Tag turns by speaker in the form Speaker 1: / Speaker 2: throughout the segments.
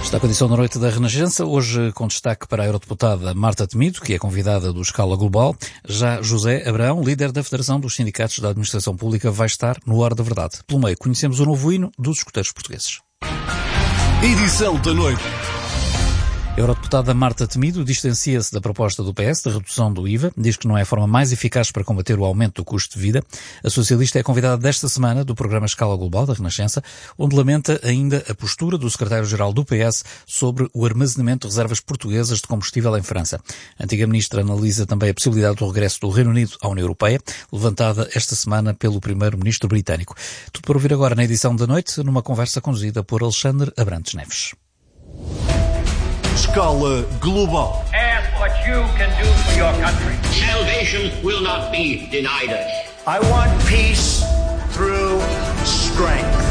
Speaker 1: Está com a edição da noite da Renascença, hoje com destaque para a eurodeputada Marta Temido, que é convidada do Escala Global. Já José Abrão, líder da Federação dos Sindicatos da Administração Pública, vai estar no Hora da Verdade. Pelo meio, conhecemos o novo hino dos escuteiros portugueses.
Speaker 2: Edição da noite.
Speaker 1: A eurodeputada Marta Temido distancia-se da proposta do PS de redução do IVA, diz que não é a forma mais eficaz para combater o aumento do custo de vida. A socialista é convidada desta semana do programa Escala Global da Renascença, onde lamenta ainda a postura do secretário-geral do PS sobre o armazenamento de reservas portuguesas de combustível em França. A antiga ministra analisa também a possibilidade do regresso do Reino Unido à União Europeia, levantada esta semana pelo primeiro-ministro britânico. Tudo para ouvir agora na edição da noite, numa conversa conduzida por Alexandre Abrantes Neves.
Speaker 2: Escala Global.
Speaker 3: Ask what you can do for your country.
Speaker 4: Salvation will not be denied us.
Speaker 3: I want peace through strength.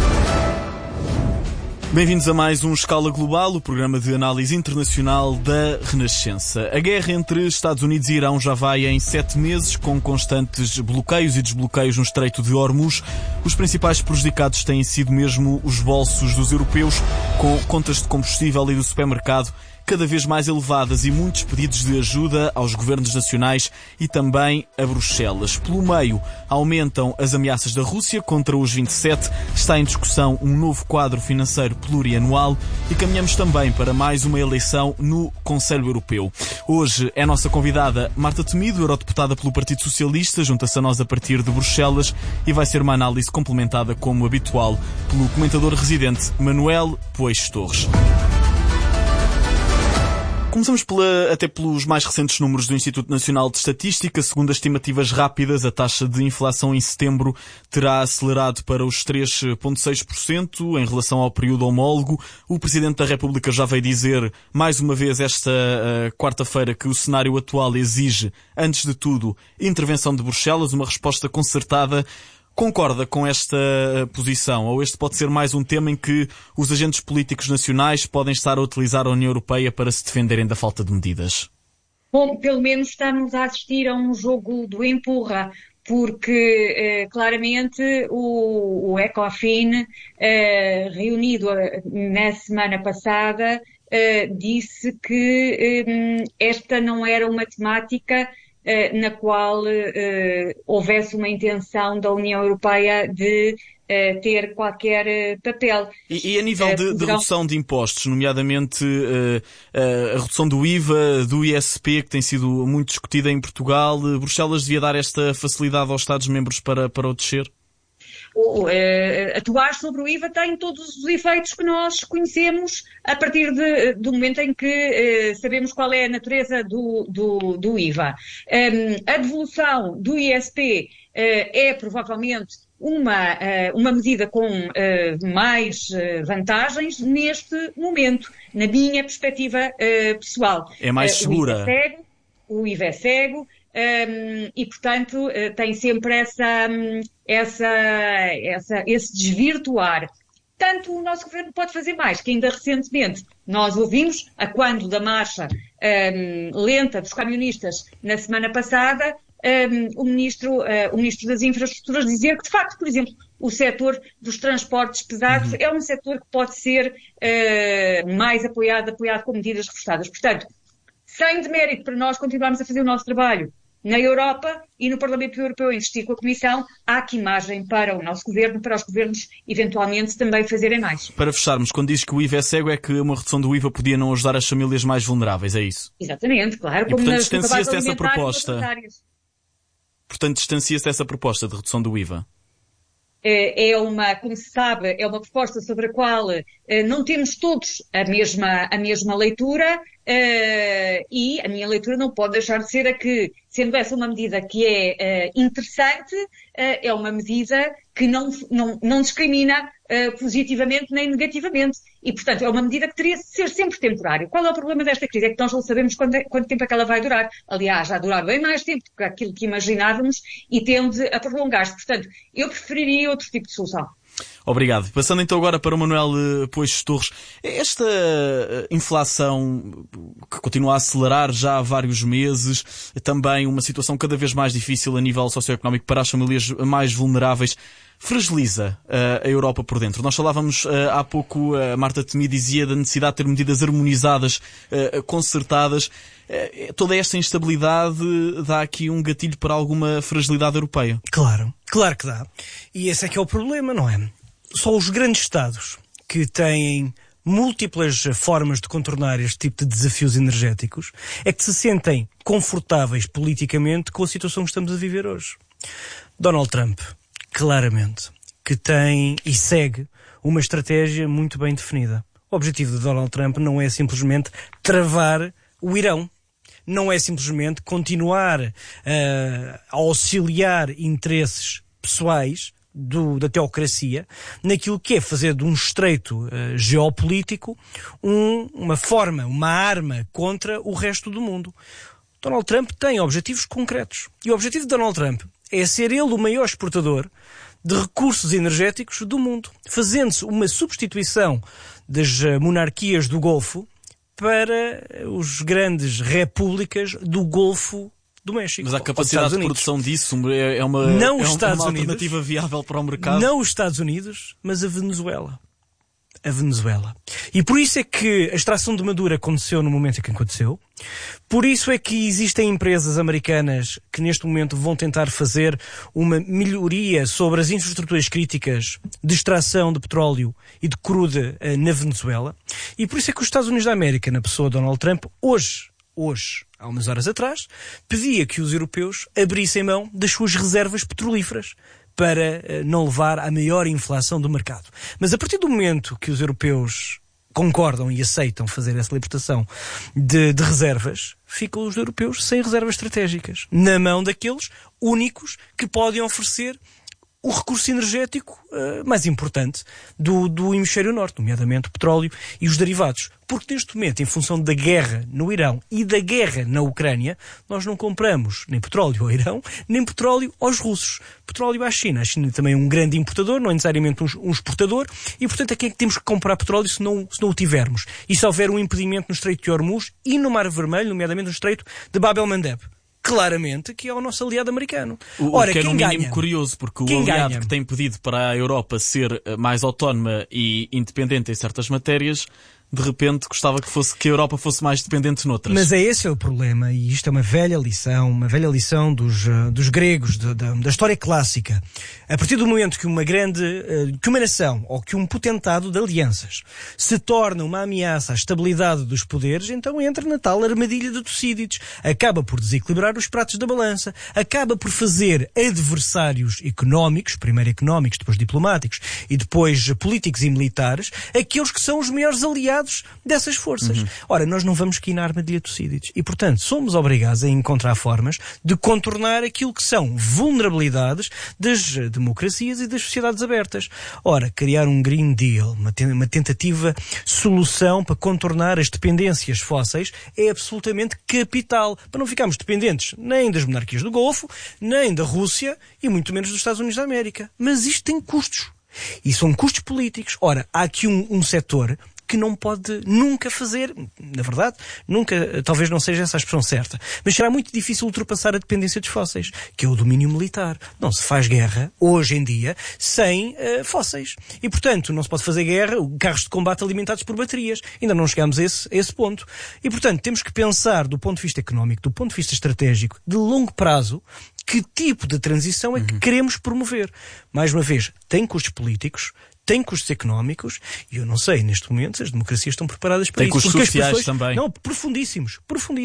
Speaker 2: Bem-vindos a mais um Escala Global, o programa de análise internacional da Renascença. A guerra entre Estados Unidos e Irão já vai em 7 meses, com constantes bloqueios e desbloqueios no Estreito de Hormuz. Os principais prejudicados têm sido mesmo os bolsos dos europeus, com contas de combustível e do supermercado cada vez mais elevadas e muitos pedidos de ajuda aos governos nacionais e também a Bruxelas. Pelo meio, aumentam as ameaças da Rússia contra os 27, está em discussão um novo quadro financeiro plurianual e caminhamos também para mais uma eleição no Conselho Europeu. Hoje é a nossa convidada Marta Temido, eurodeputada pelo Partido Socialista, junta-se a nós a partir de Bruxelas e vai ser uma análise complementada, como habitual, pelo comentador residente Manuel Poeixo Torres. Começamos até pelos mais recentes números do Instituto Nacional de Estatística. Segundo as estimativas rápidas, a taxa de inflação em setembro terá acelerado para os 3,6% em relação ao período homólogo. O Presidente da República já veio dizer, mais uma vez esta quarta-feira, que o cenário atual exige, antes de tudo, intervenção de Bruxelas, uma resposta concertada. Concorda com esta posição? Ou este pode ser mais um tema em que os agentes políticos nacionais podem estar a utilizar a União Europeia para se defenderem da falta de medidas?
Speaker 5: Bom, pelo menos estamos a assistir a um jogo do empurra, porque claramente o ECOFIN, reunido na semana passada, disse que esta não era uma temática na qual houvesse uma intenção da União Europeia de ter qualquer papel.
Speaker 2: E a nível de redução de impostos, nomeadamente a redução do IVA, do ISP, que tem sido muito discutida em Portugal, Bruxelas devia dar esta facilidade aos Estados-membros para o descer?
Speaker 5: Atuar sobre o IVA tem todos os efeitos que nós conhecemos a partir do momento em que sabemos qual é a natureza do IVA. A devolução do ISP é provavelmente uma medida com mais vantagens neste momento, na minha perspectiva pessoal.
Speaker 2: É mais segura.
Speaker 5: O IVA é cego. E, portanto, tem sempre esse desvirtuar. Tanto o nosso governo pode fazer mais, que ainda recentemente nós ouvimos, a quando da marcha lenta dos camionistas na semana passada, o Ministro das Infraestruturas dizer que, de facto, por exemplo, o setor dos transportes pesados é um setor que pode ser mais apoiado com medidas reforçadas. Portanto, sem demérito para nós continuarmos a fazer o nosso trabalho na Europa e no Parlamento Europeu a insistir com a Comissão, há aqui margem para o nosso governo, para os governos eventualmente também fazerem mais.
Speaker 2: Para fecharmos, quando diz que o IVA é cego, é que uma redução do IVA podia não ajudar as famílias mais vulneráveis, é isso?
Speaker 5: Exatamente, claro.
Speaker 2: E, portanto, distancia-se dessa proposta. Portanto, distancia-se dessa proposta de redução do IVA.
Speaker 5: Como se sabe, é uma proposta sobre a qual não temos todos a mesma leitura, e a minha leitura não pode deixar de ser a que, sendo essa uma medida que é interessante, é uma medida que não discrimina positivamente nem negativamente. E, portanto, é uma medida que teria de ser sempre temporária. Qual é o problema desta crise? É que nós não sabemos quanto tempo é que ela vai durar. Aliás, já durar bem mais tempo do que aquilo que imaginávamos e tende a prolongar-se. Portanto, eu preferiria outro tipo de solução.
Speaker 2: Obrigado. Passando então agora para o Manuel Poeixo Torres. Esta inflação que continua a acelerar já há vários meses, também uma situação cada vez mais difícil a nível socioeconómico para as famílias mais vulneráveis, fragiliza a Europa por dentro? Nós falávamos há pouco, a Marta Temido dizia da necessidade de ter medidas harmonizadas, concertadas. Toda esta instabilidade dá aqui um gatilho para alguma fragilidade europeia?
Speaker 6: Claro que dá. E esse é que é o problema, não é? Só os grandes Estados que têm múltiplas formas de contornar este tipo de desafios energéticos é que se sentem confortáveis politicamente com a situação que estamos a viver hoje. Donald Trump, claramente, que tem e segue uma estratégia muito bem definida. O objetivo de Donald Trump não é simplesmente travar o Irão. Não é simplesmente continuar a auxiliar interesses pessoais da teocracia naquilo que é fazer de um estreito geopolítico uma forma, uma arma contra o resto do mundo. Donald Trump tem objetivos concretos. E o objetivo de Donald Trump é ser ele o maior exportador de recursos energéticos do mundo, fazendo-se uma substituição das monarquias do Golfo para os grandes repúblicas do Golfo do México.
Speaker 2: Mas a capacidade de produção disso é uma alternativa viável para o mercado?
Speaker 6: Não os Estados Unidos, mas a Venezuela. A Venezuela. E por isso é que a extração de Maduro aconteceu no momento em que aconteceu. Por isso é que existem empresas americanas que neste momento vão tentar fazer uma melhoria sobre as infraestruturas críticas de extração de petróleo e de crude na Venezuela. E por isso é que os Estados Unidos da América, na pessoa de Donald Trump, hoje, há umas horas atrás, pedia que os europeus abrissem mão das suas reservas petrolíferas para não levar à maior inflação do mercado. Mas a partir do momento que os europeus concordam e aceitam fazer essa libertação de reservas, ficam os europeus sem reservas estratégicas, na mão daqueles únicos que podem oferecer o recurso energético mais importante do hemisfério norte, nomeadamente o petróleo e os derivados. Porque neste momento, em função da guerra no Irão e da guerra na Ucrânia, nós não compramos nem petróleo ao Irão, nem petróleo aos russos. Petróleo à China. A China também é um grande importador, não é necessariamente um exportador, e portanto a quem é que temos que comprar petróleo se não o tivermos? E se houver um impedimento no Estreito de Hormuz e no Mar Vermelho, nomeadamente no Estreito de Bab el-Mandeb? Claramente que é o nosso aliado americano.
Speaker 2: Ora, que é no mínimo curioso, porque o aliado que tem pedido para a Europa ser mais autónoma e independente em certas matérias, de repente gostava que a Europa fosse mais dependente noutras.
Speaker 6: Mas esse é o problema, e isto é uma velha lição dos gregos, da história clássica. A partir do momento que uma nação, ou que um potentado de alianças, se torna uma ameaça à estabilidade dos poderes, então entra na tal armadilha de Tucídides. Acaba por desequilibrar os pratos da balança, acaba por fazer adversários económicos, primeiro económicos, depois diplomáticos, e depois políticos e militares, aqueles que são os maiores aliados dessas forças. Ora, nós não vamos cair na armadilha de Tucídides. E, portanto, somos obrigados a encontrar formas de contornar aquilo que são vulnerabilidades das democracias e das sociedades abertas. Ora, criar um Green Deal, uma tentativa solução para contornar as dependências fósseis é absolutamente capital, para não ficarmos dependentes nem das monarquias do Golfo, nem da Rússia e muito menos dos Estados Unidos da América. Mas isto tem custos. E são custos políticos. Ora, há aqui um setor que não pode nunca fazer, na verdade, nunca, talvez não seja essa a expressão certa, mas será muito difícil ultrapassar a dependência dos fósseis, que é o domínio militar. Não se faz guerra, hoje em dia, sem fósseis. E, portanto, não se pode fazer guerra, carros de combate alimentados por baterias. Ainda não chegamos a esse ponto. E, portanto, temos que pensar do ponto de vista económico, do ponto de vista estratégico, de longo prazo, que tipo de transição é que queremos promover. Mais uma vez, tem custos políticos, tem custos económicos, e eu não sei, neste momento, se as democracias estão preparadas para isso.
Speaker 2: Tem custos sociais também.
Speaker 6: Não, profundíssimos.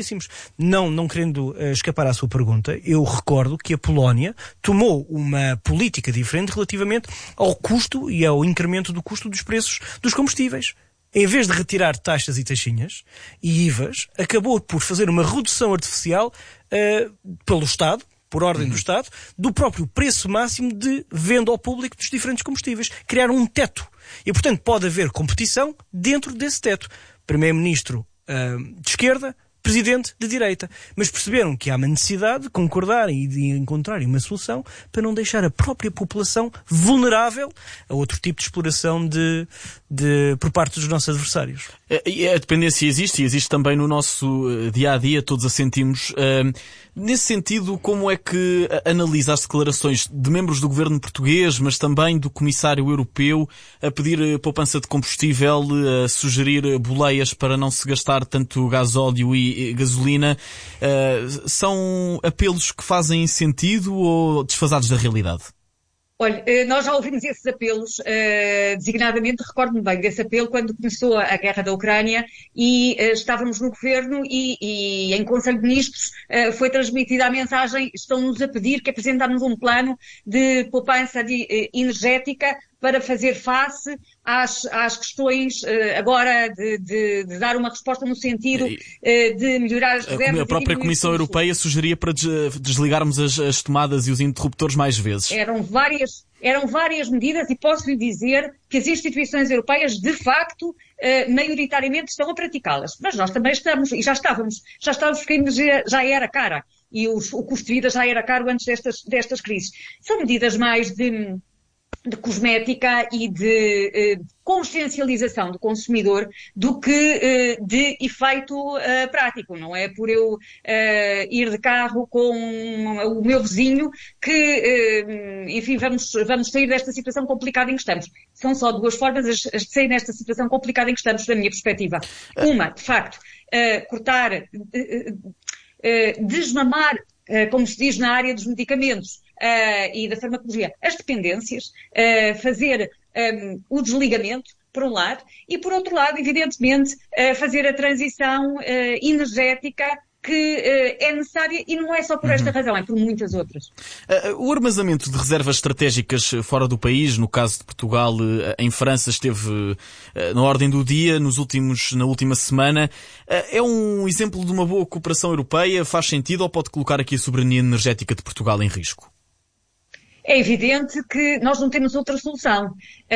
Speaker 6: Não querendo escapar à sua pergunta, eu recordo que a Polónia tomou uma política diferente relativamente ao custo e ao incremento do custo dos preços dos combustíveis. Em vez de retirar taxas e taxinhas e IVAs, acabou por fazer uma redução artificial pelo Estado, por ordem do Estado, do próprio preço máximo de venda ao público dos diferentes combustíveis. Criar um teto. E, portanto, pode haver competição dentro desse teto. Primeiro-ministro de esquerda, presidente de direita. Mas perceberam que há uma necessidade de concordarem e de encontrarem uma solução para não deixar a própria população vulnerável a outro tipo de exploração por parte dos nossos adversários.
Speaker 2: A dependência existe, e existe também no nosso dia-a-dia, todos a sentimos. Nesse sentido, como é que analisa as declarações de membros do governo português, mas também do comissário europeu, a pedir poupança de combustível, a sugerir boleias para não se gastar tanto gasóleo e gasolina? São apelos que fazem sentido ou desfasados da realidade?
Speaker 5: Olha, nós já ouvimos esses apelos, designadamente, recordo-me bem desse apelo quando começou a guerra da Ucrânia e estávamos no governo e em Conselho de Ministros foi transmitida a mensagem: estão-nos a pedir que apresentámos um plano de poupança energética para fazer face às questões agora de dar uma resposta no sentido de melhorar as reservas.
Speaker 2: A própria Comissão Europeia sugeria para desligarmos as tomadas e os interruptores mais vezes.
Speaker 5: Eram várias medidas, e posso lhe dizer que as instituições europeias, de facto, maioritariamente estão a praticá-las. Mas nós também estamos, e já estávamos porque a energia já era cara, e o custo de vida já era caro antes destas crises. São medidas mais de cosmética e de consciencialização do consumidor do que de efeito prático. Não é por eu ir de carro com o meu vizinho que, enfim, vamos sair desta situação complicada em que estamos. São só duas formas de sair desta situação complicada em que estamos, da minha perspectiva. Uma, de facto, cortar, desmamar, como se diz na área dos medicamentos e da farmacologia, as dependências, fazer o desligamento, por um lado, e por outro lado, evidentemente, fazer a transição energética que é necessária, e não é só por esta razão, é por muitas outras.
Speaker 2: O armazenamento de reservas estratégicas fora do país, no caso de Portugal, em França, esteve na ordem do dia na última semana. É um exemplo de uma boa cooperação europeia? Faz sentido ou pode colocar aqui a soberania energética de Portugal em risco?
Speaker 5: É evidente que nós não temos outra solução.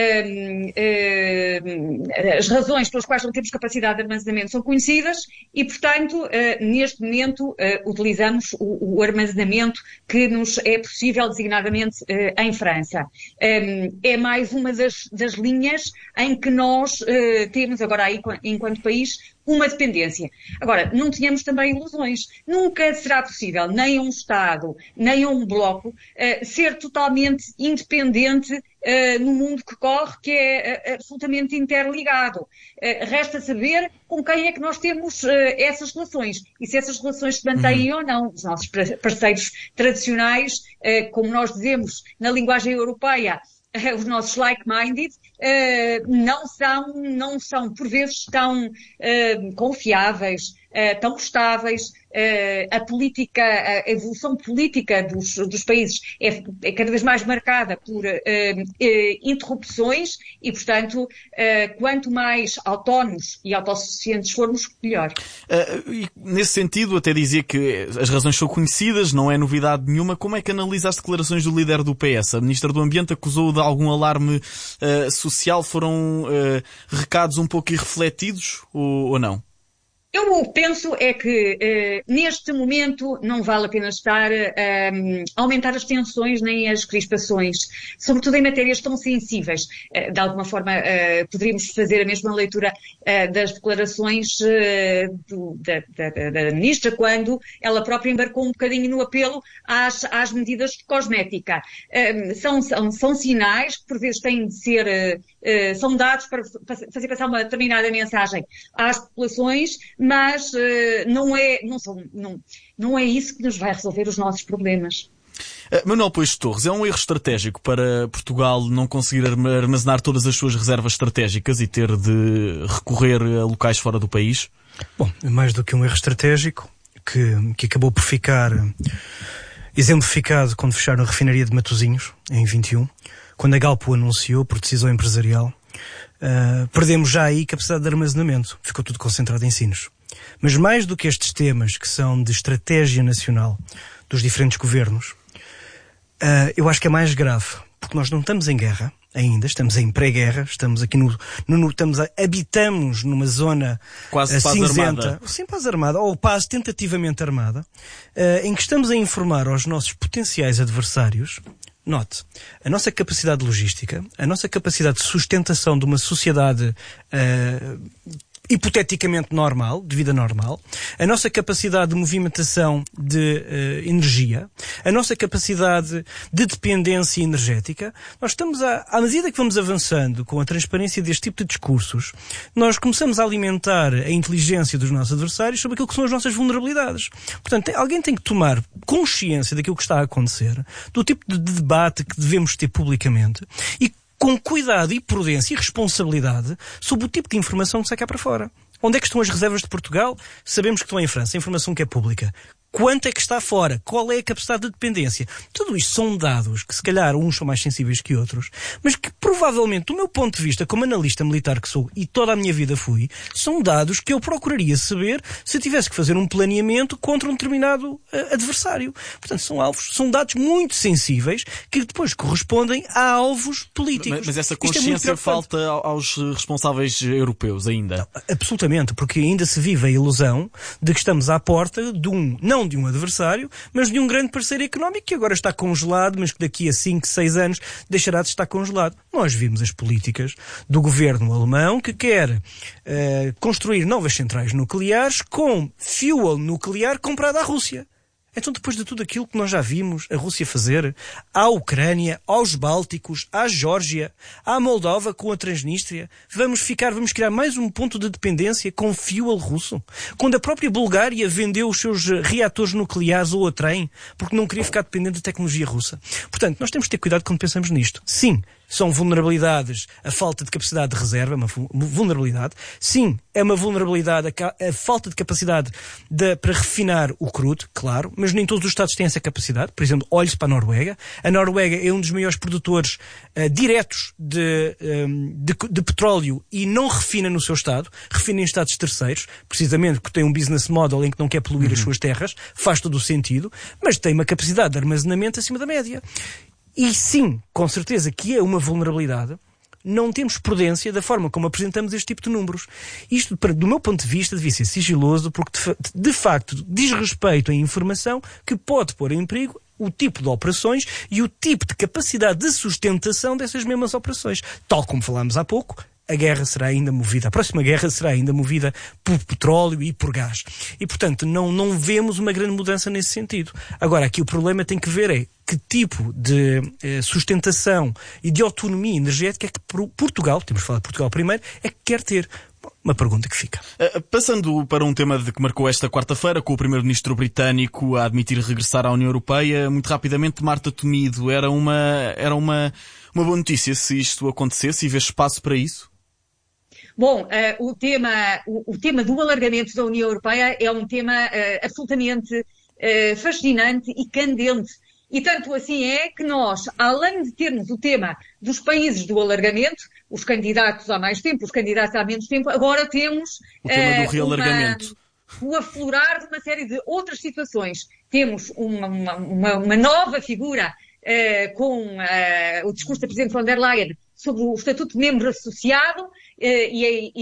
Speaker 5: As razões pelas quais não temos capacidade de armazenamento são conhecidas e, portanto, neste momento utilizamos o armazenamento que nos é possível, designadamente em França. É mais uma das linhas em que nós temos agora aí, enquanto país, uma dependência. Agora, não tenhamos também ilusões. Nunca será possível, nem a um Estado, nem a um bloco, ser totalmente independente no mundo que corre, que é absolutamente interligado. Resta saber com quem é que nós temos essas relações e se essas relações se mantêm ou não. Os nossos parceiros tradicionais, como nós dizemos na linguagem europeia, os nossos like-minded, não são, por vezes, tão confiáveis, tão estáveis. A evolução política dos países é cada vez mais marcada por interrupções e, portanto, quanto mais autónomos e autossuficientes formos, melhor.
Speaker 2: E nesse sentido, até dizia que as razões são conhecidas, não é novidade nenhuma. Como é que analisa as declarações do líder do PS? A Ministra do Ambiente acusou de algum alarme social. Foram recados um pouco irrefletidos ou não?
Speaker 5: Eu penso é que neste momento não vale a pena estar a aumentar as tensões nem as crispações, sobretudo em matérias tão sensíveis. De alguma forma poderíamos fazer a mesma leitura das declarações da Ministra quando ela própria embarcou um bocadinho no apelo às medidas de cosmética. São sinais que por vezes têm de ser, são dados para fazer passar uma determinada mensagem às populações, mas não é isso que nos vai resolver os nossos problemas.
Speaker 2: Manuel Pois Torres, é um erro estratégico para Portugal não conseguir armazenar todas as suas reservas estratégicas e ter de recorrer a locais fora do país?
Speaker 6: Bom, mais do que um erro estratégico, que acabou por ficar exemplificado quando fecharam a refinaria de Matosinhos, em 21, quando a Galp o anunciou por decisão empresarial. Perdemos já aí capacidade de armazenamento. Ficou tudo concentrado em Sines. Mas mais do que estes temas que são de estratégia nacional dos diferentes governos, eu acho que é mais grave, porque nós não estamos em guerra, ainda, estamos em pré-guerra, estamos aqui habitamos numa zona
Speaker 2: quase
Speaker 6: cinzenta, sem paz armada, ou paz tentativamente armada, em que estamos a informar aos nossos potenciais adversários. Note, a nossa capacidade logística, a nossa capacidade de sustentação de uma sociedade hipoteticamente normal, de vida normal, a nossa capacidade de movimentação de energia, a nossa capacidade de dependência energética, nós estamos à medida que vamos avançando com a transparência deste tipo de discursos, nós começamos a alimentar a inteligência dos nossos adversários sobre aquilo que são as nossas vulnerabilidades. Portanto, alguém tem que tomar consciência daquilo que está a acontecer, do tipo de debate que devemos ter publicamente e com cuidado e prudência e responsabilidade sobre o tipo de informação que sai cá para fora. Onde é que estão as reservas de Portugal? Sabemos que estão em França. A informação que é pública. Quanto é que está fora? Qual é a capacidade de dependência? Tudo isto são dados que, se calhar, uns são mais sensíveis que outros, mas que, provavelmente, do meu ponto de vista, como analista militar que sou, e toda a minha vida fui, são dados que eu procuraria saber se eu tivesse que fazer um planeamento contra um determinado adversário. Portanto, são alvos, são dados muito sensíveis que depois correspondem a alvos políticos.
Speaker 2: Mas essa consciência falta aos responsáveis europeus ainda?
Speaker 6: Não, absolutamente, porque ainda se vive a ilusão de que estamos à porta de não de um adversário, mas de um grande parceiro económico que agora está congelado, mas que daqui a 5, 6 anos deixará de estar congelado. Nós vimos as políticas do governo alemão que quer construir novas centrais nucleares com fuel nuclear comprado à Rússia. Então, depois de tudo aquilo que nós já vimos a Rússia fazer à Ucrânia, aos Bálticos, à Geórgia, à Moldova com a Transnistria, vamos criar mais um ponto de dependência com fuel russo? Quando a própria Bulgária vendeu os seus reatores nucleares ao trem porque não queria ficar dependente da tecnologia russa. Portanto, nós temos que ter cuidado quando pensamos nisto. Sim, são vulnerabilidades, a falta de capacidade de reserva, uma vulnerabilidade. Sim, é uma vulnerabilidade a falta de capacidade para refinar o crudo, claro, mas nem todos os Estados têm essa capacidade. Por exemplo, olhe-se para a Noruega. A Noruega é um dos maiores produtores diretos de petróleo e não refina no seu Estado, refina em Estados terceiros, precisamente porque tem um business model em que não quer poluir as suas terras, faz todo o sentido, mas tem uma capacidade de armazenamento acima da média. E sim, com certeza que é uma vulnerabilidade, não temos prudência da forma como apresentamos este tipo de números. Isto, do meu ponto de vista, devia ser sigiloso, porque de facto diz respeito à informação que pode pôr em perigo o tipo de operações e o tipo de capacidade de sustentação dessas mesmas operações. Tal como falámos há pouco, a próxima guerra será ainda movida por petróleo e por gás. E, portanto, não vemos uma grande mudança nesse sentido. Agora, aqui o problema tem que ver é que tipo de sustentação e de autonomia energética é que Portugal, temos de falar de Portugal primeiro, é que quer ter. Uma pergunta que fica.
Speaker 2: Passando para um tema que marcou esta quarta-feira, com o primeiro-ministro britânico a admitir regressar à União Europeia, muito rapidamente, Marta Temido, era uma boa notícia se isto acontecesse e vê espaço para isso?
Speaker 5: Bom, o tema do alargamento da União Europeia é um tema absolutamente fascinante e candente. E tanto assim é que nós, além de termos o tema dos países do alargamento, os candidatos há mais tempo, os candidatos há menos tempo, agora temos
Speaker 2: o tema do realargamento.
Speaker 5: O aflorar de uma série de outras situações. Temos uma nova figura com o discurso da Presidente von der Leyen sobre o estatuto de membro associado e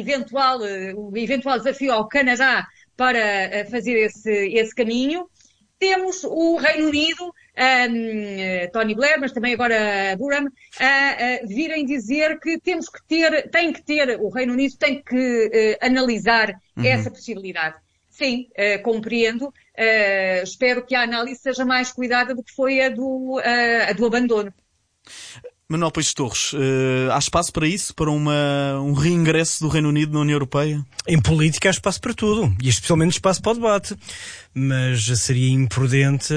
Speaker 5: o eventual desafio ao Canadá para fazer esse caminho. Temos o Reino Unido, Tony Blair, mas também agora Durham, a virem dizer que o Reino Unido tem que analisar essa possibilidade. Sim, compreendo. Espero que a análise seja mais cuidada do que foi a do abandono.
Speaker 2: Manuel Peixes Torres, há espaço para isso? Para um reingresso do Reino Unido na União Europeia?
Speaker 6: Em política há espaço para tudo, e especialmente espaço para o debate. Mas seria imprudente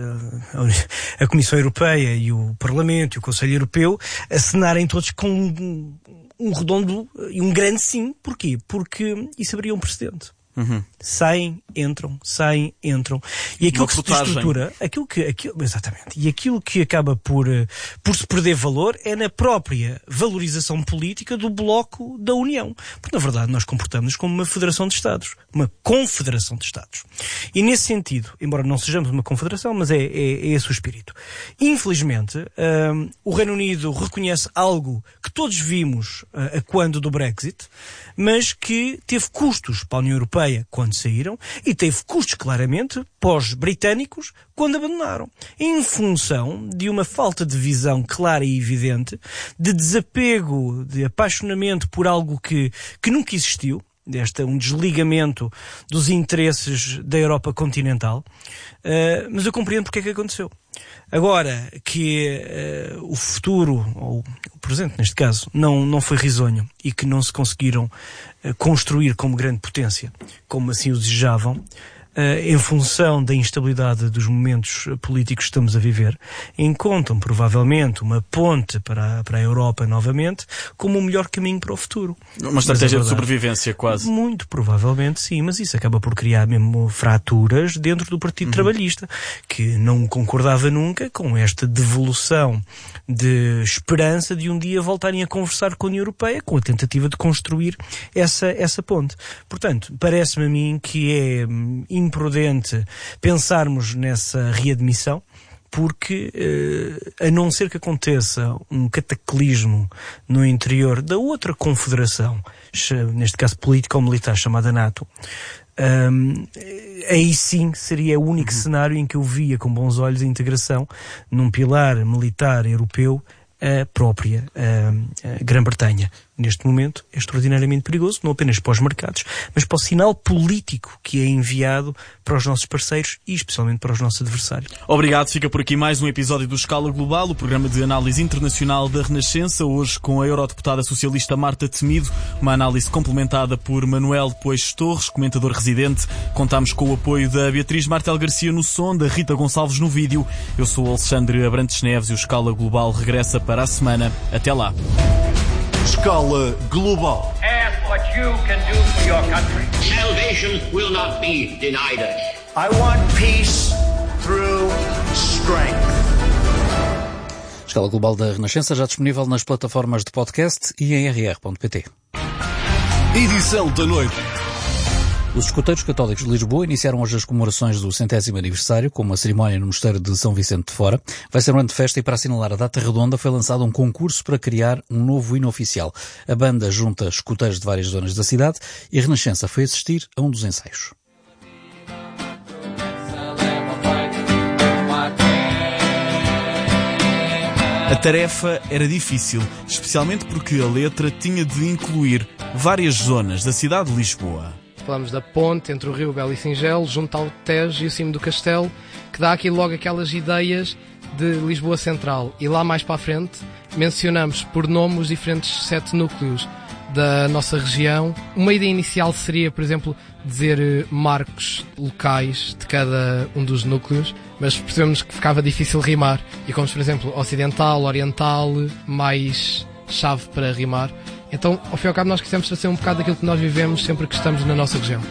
Speaker 6: a Comissão Europeia e o Parlamento e o Conselho Europeu assinarem todos com um redondo e um grande sim. Porquê? Porque isso abriria um precedente. Saem, entram. E aquilo que se destrutura, exatamente. E aquilo que acaba por se perder valor é na própria valorização política do bloco da União. Porque, na verdade, nós comportamos-nos como uma federação de Estados. Uma confederação de Estados. E nesse sentido, embora não sejamos uma confederação, mas é esse o espírito. Infelizmente, o Reino Unido reconhece algo que todos vimos a quando do Brexit, mas que teve custos para a União Europeia quando saíram e teve custos, claramente, pós-britânicos quando abandonaram. Em função de uma falta de visão clara e evidente, de desapego, de apaixonamento por algo que nunca existiu, um desligamento dos interesses da Europa continental, mas eu compreendo porque é que aconteceu. Agora que o futuro, ou o presente neste caso, não foi risonho e que não se conseguiram construir como grande potência, como assim o desejavam, em função da instabilidade dos momentos políticos que estamos a viver, encontram provavelmente uma ponte para a Europa novamente como o melhor caminho para o futuro.
Speaker 2: Uma estratégia de sobrevivência, quase.
Speaker 6: Muito provavelmente, sim, mas isso acaba por criar mesmo fraturas dentro do Partido Trabalhista, que não concordava nunca com esta devolução de esperança de um dia voltarem a conversar com a União Europeia, com a tentativa de construir essa ponte. Portanto, parece-me a mim que é imprudente pensarmos nessa readmissão, porque, a não ser que aconteça um cataclismo no interior da outra confederação, neste caso político-militar, chamada NATO, aí sim seria o único cenário em que eu via com bons olhos a integração num pilar militar europeu a própria Grã-Bretanha. Neste momento é extraordinariamente perigoso, não apenas para os mercados, mas para o sinal político que é enviado para os nossos parceiros e especialmente para os nossos adversários.
Speaker 2: Obrigado, fica por aqui mais um episódio do Escala Global, o programa de análise internacional da Renascença, hoje com a eurodeputada socialista Marta Temido, uma análise complementada por Manuel Poeixo Torres, comentador residente. Contamos com o apoio da Beatriz Martel Garcia no som, da Rita Gonçalves no vídeo. Eu sou o Alexandre Abrantes Neves e o Escala Global regressa para a semana. Até lá.
Speaker 7: Escala Global.
Speaker 3: Ask what you can do for your country.
Speaker 4: Salvation will not be denied us.
Speaker 3: I want peace through strength.
Speaker 1: Escala Global da Renascença já disponível nas plataformas de podcast e em rr.pt.
Speaker 7: Edição da noite.
Speaker 1: Os escuteiros católicos de Lisboa iniciaram hoje as comemorações do 100º aniversário com uma cerimónia no Mosteiro de São Vicente de Fora. Vai ser um ano de festa e para assinalar a data redonda foi lançado um concurso para criar um novo hino oficial. A banda junta escuteiros de várias zonas da cidade e a Renascença foi assistir a um dos ensaios.
Speaker 2: A tarefa era difícil, especialmente porque a letra tinha de incluir várias zonas da cidade de Lisboa.
Speaker 8: Falamos da ponte entre o Rio Belo e Singelo, junto ao Tejo e o cimo do Castelo, que dá aqui logo aquelas ideias de Lisboa Central. E lá mais para a frente mencionamos por nome os diferentes 7 núcleos da nossa região. Uma ideia inicial seria, por exemplo, dizer marcos locais de cada um dos núcleos, mas percebemos que ficava difícil rimar. E como, por exemplo, ocidental, oriental, mais chave para rimar. Então, ao fim e ao cabo, nós quisemos trazer um bocado daquilo que nós vivemos sempre que estamos na nossa região.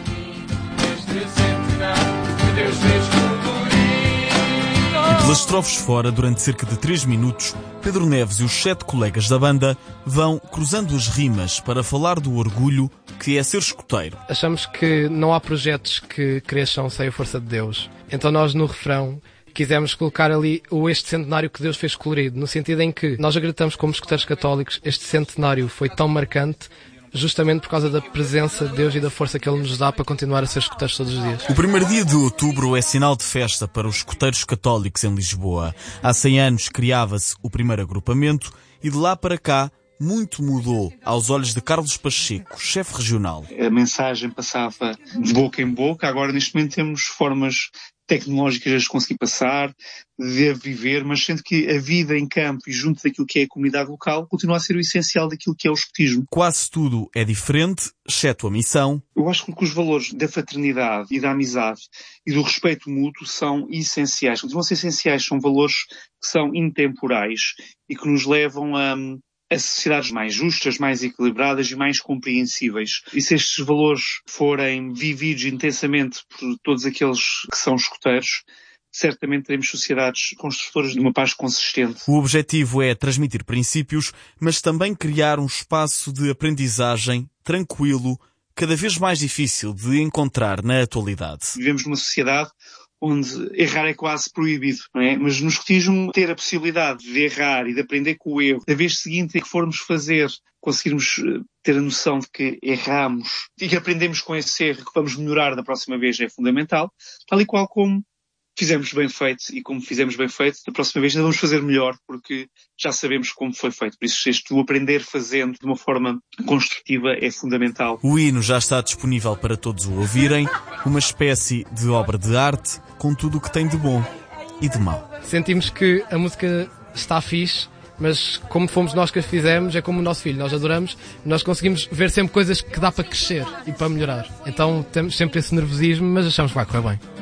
Speaker 2: E pelas estrofes fora, durante cerca de 3 minutos, Pedro Neves e os 7 colegas da banda vão cruzando as rimas para falar do orgulho que é ser escoteiro.
Speaker 8: Achamos que não há projetos que cresçam sem a força de Deus. Então nós, no refrão, quisemos colocar ali este centenário que Deus fez colorido, no sentido em que nós acreditamos como escuteiros católicos, este centenário foi tão marcante justamente por causa da presença de Deus e da força que Ele nos dá para continuar a ser escuteiros todos os dias.
Speaker 2: O primeiro dia de outubro é sinal de festa para os escuteiros católicos em Lisboa. Há 100 anos criava-se o primeiro agrupamento e de lá para cá muito mudou aos olhos de Carlos Pacheco, chefe regional.
Speaker 9: A mensagem passava de boca em boca, agora neste momento temos formas tecnológicas de conseguir passar, de viver, mas sendo que a vida em campo e junto daquilo que é a comunidade local continua a ser o essencial daquilo que é o escotismo.
Speaker 2: Quase tudo é diferente, exceto a missão.
Speaker 9: Eu acho que os valores da fraternidade e da amizade e do respeito mútuo são essenciais. Continuam a ser essenciais, são valores que são intemporais e que nos levam a a sociedades mais justas, mais equilibradas e mais compreensíveis. E se estes valores forem vividos intensamente por todos aqueles que são escuteiros, certamente teremos sociedades construtoras de uma paz consistente.
Speaker 2: O objetivo é transmitir princípios, mas também criar um espaço de aprendizagem tranquilo, cada vez mais difícil de encontrar na atualidade.
Speaker 9: Vivemos numa sociedade onde errar é quase proibido, não é? Mas no escotismo, ter a possibilidade de errar e de aprender com o erro, da vez seguinte que formos fazer, conseguirmos ter a noção de que erramos e que aprendemos com esse erro e que vamos melhorar da próxima vez é fundamental, tal e qual como fizemos bem feito, e como fizemos bem feito, da próxima vez ainda vamos fazer melhor, porque já sabemos como foi feito. Por isso, este aprender fazendo de uma forma construtiva é fundamental.
Speaker 2: O hino já está disponível para todos o ouvirem, uma espécie de obra de arte com tudo o que tem de bom e de mau.
Speaker 8: Sentimos que a música está fixe, mas como fomos nós que a fizemos, é como o nosso filho, nós adoramos, nós conseguimos ver sempre coisas que dá para crescer e para melhorar. Então temos sempre esse nervosismo, mas achamos que vai correr bem.